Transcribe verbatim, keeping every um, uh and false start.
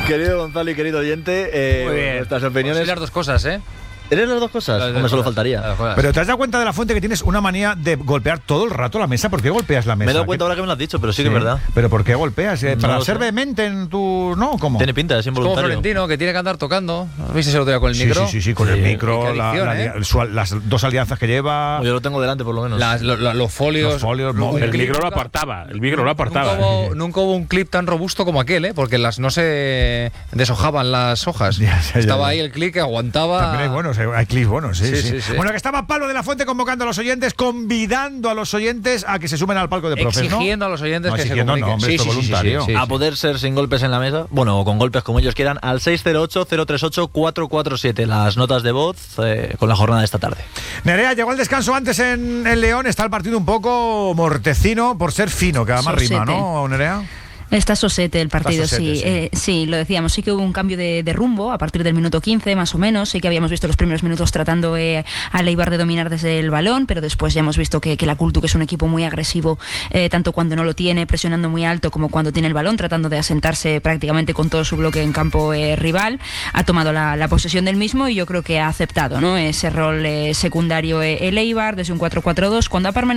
Querido Gonzalo y querido oyente, eh, Muy bien. nuestras opiniones. Pues las dos cosas, ¿eh? ¿Eres las dos cosas? Las dos Hombre, solo cosas, faltaría. las dos cosas. Pero ¿te has dado cuenta de la Fuente que tienes una manía de golpear todo el rato la mesa? ¿Por qué golpeas la mesa? Me he dado ¿Qué- cuenta ahora que me lo has dicho, pero sí, que es verdad. ¿Pero por qué golpeas? ¿Eh? No ¿Para lo ser sé. vehemente en tu...? ¿No? ¿Cómo? Tiene pinta, es Es como involuntario. Florentino, que tiene que andar tocando. ¿Has visto ese otro día con el Sí, micro? sí, sí, sí, con Sí. el micro, Qué la- adicción, la- ¿eh? el su- las dos alianzas que lleva, Yo lo tengo delante, por lo menos. Las- lo- lo- los folios. los folios, un móviles. El clip micro lo nunca- apartaba, el micro lo apartaba. Nunca hubo, nunca hubo un clip tan robusto como aquel, ¿eh? Porque las no se deshojaban las hojas. Ya, ya, ya, Estaba ya. ahí el clip que aguantaba. También hay buenos, hay clips buenos, sí, Sí, sí. sí, sí. Bueno, que estaba Pablo de la Fuente convocando a los oyentes, convidando a los oyentes a que se sumen al palco de profes, ¿no? Exigiendo a los oyentes No, que exigiendo se no, comuniquen. hombre, esto es voluntario. sí, a sí. poder ser sin golpes en la mesa, bueno, o con golpes como ellos quieran, al seis cero ocho, cero tres ocho, cuatro cuatro siete. Las notas de voz eh, con la jornada de esta tarde. Nerea, llegó el descanso antes en el León, está el partido un poco mortecino por ser fino, que además Sosete. rima, ¿no, Nerea? Está sosete el partido, Está sosete, sí. sí. Eh, sí, lo decíamos, sí que hubo un cambio de, de rumbo a partir del minuto quince, más o menos. Sí que habíamos visto los primeros minutos tratando eh, al Eibar de dominar desde el balón, pero después ya hemos visto que, que la Cultu, que es un equipo muy agresivo, eh, tanto cuando no lo tiene, presionando muy alto, como cuando tiene el balón, tratando de asentarse prácticamente con todo su bloque en campo eh, rival, ha tomado la, la posesión del mismo y yo creo que ha aceptado, ¿no?, ese rol eh, secundario eh, el Eibar desde un cuatro cuatro dos. Cuando ha permanecido